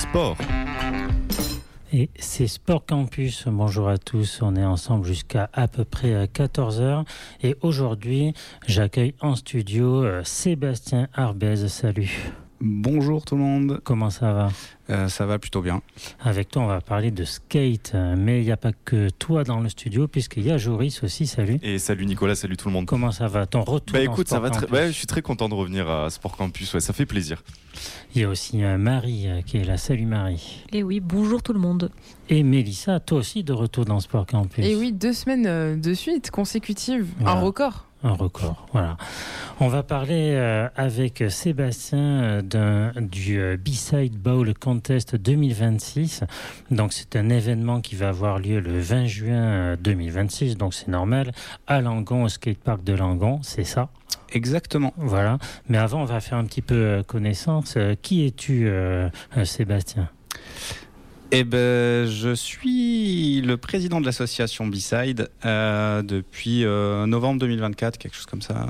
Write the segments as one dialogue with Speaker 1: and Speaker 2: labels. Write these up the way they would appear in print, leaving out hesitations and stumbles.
Speaker 1: sport.
Speaker 2: Et c'est Sport Campus. Bonjour à tous, on est ensemble jusqu'à peu près 14h. Et aujourd'hui, j'accueille en studio Sébastien Arbez. Salut.
Speaker 3: Bonjour tout le monde.
Speaker 2: Comment ça va ?
Speaker 3: Ça va plutôt bien.
Speaker 2: Avec toi, on va parler de skate, mais il n'y a pas que toi dans le studio, puisqu'il y a Joris aussi. Salut.
Speaker 1: Et salut Nicolas, salut tout le monde.
Speaker 2: Comment ça va ? Ton retour dans
Speaker 1: écoute,
Speaker 2: Sport
Speaker 1: ça va
Speaker 2: Campus.
Speaker 1: je suis très content de revenir à Sport Campus, ça fait plaisir.
Speaker 2: Il y a aussi Marie qui est là. Salut Marie.
Speaker 4: Et oui, bonjour tout le monde.
Speaker 2: Et Mélissa, toi aussi de retour dans Sport Campus.
Speaker 5: Et oui, 2 semaines de suite consécutives,
Speaker 2: Voilà.
Speaker 5: un record.
Speaker 2: Un record, voilà. On va parler avec Sébastien du B-Side Bowl Contest 2026. Donc c'est un événement qui va avoir lieu le 20 juin 2026, donc c'est normal, à Langon, au skatepark de Langon, c'est ça ?
Speaker 3: Exactement.
Speaker 2: Voilà. Mais avant, on va faire un petit peu connaissance. Qui es-tu, Sébastien ?
Speaker 3: Eh ben, je suis le président de l'association B-Side depuis novembre 2024, quelque chose comme ça.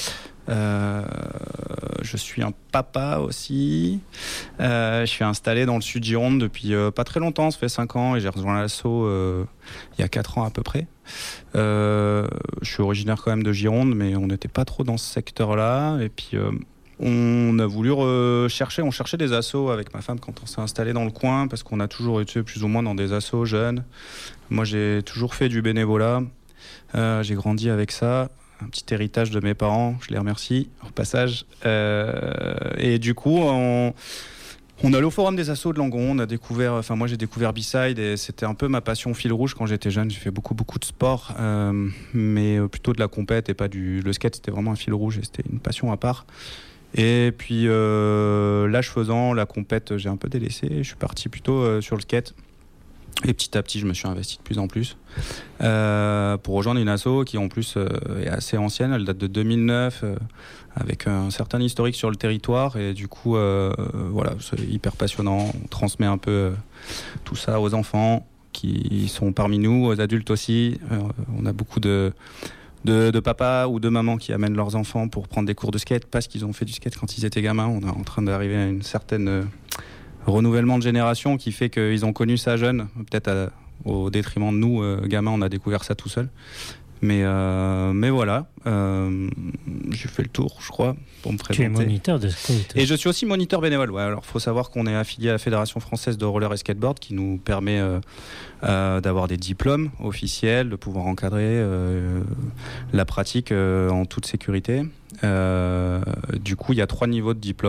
Speaker 3: Je suis un papa aussi. Je suis installé dans le sud Gironde depuis pas très longtemps, ça fait 5 ans, et j'ai rejoint l'asso il y a 4 ans à peu près. Je suis originaire quand même de Gironde, mais on n'était pas trop dans ce secteur-là. Et puis on a voulu on cherchait des assos avec ma femme quand on s'est installé dans le coin, parce qu'on a toujours été plus ou moins dans des assos jeunes. Moi, j'ai toujours fait du bénévolat. J'ai grandi avec ça. Un petit héritage de mes parents, je les remercie au passage. Et du coup, on allait au forum des assos de Langon. Moi j'ai découvert B-Side et c'était un peu ma passion fil rouge quand j'étais jeune. J'ai fait beaucoup de sport, mais plutôt de la compète et pas le skate. C'était vraiment un fil rouge et c'était une passion à part. Et puis l'âge faisant, la compète, j'ai un peu délaissé. Je suis parti plutôt sur le skate. Et petit à petit, je me suis investi de plus en plus pour rejoindre une asso qui en plus est assez ancienne. Elle date de 2009 avec un certain historique sur le territoire. Et du coup, voilà, c'est hyper passionnant. On transmet un peu tout ça aux enfants qui sont parmi nous, aux adultes aussi. On a beaucoup de papas ou de mamans qui amènent leurs enfants pour prendre des cours de skate parce qu'ils ont fait du skate quand ils étaient gamins. On est en train d'arriver à une certaine renouvellement de génération qui fait qu'ils ont connu ça jeune, peut-être au détriment de nous, gamins, on a découvert ça tout seul. Mais voilà, j'ai fait le tour, je crois, pour me présenter.
Speaker 2: Tu es moniteur de skate.
Speaker 3: Et je suis aussi moniteur bénévole. Ouais, alors, il faut savoir qu'on est affilié à la Fédération française de roller et skateboard qui nous permet d'avoir des diplômes officiels, de pouvoir encadrer la pratique en toute sécurité. Du coup, il y a 3 niveaux de diplômes.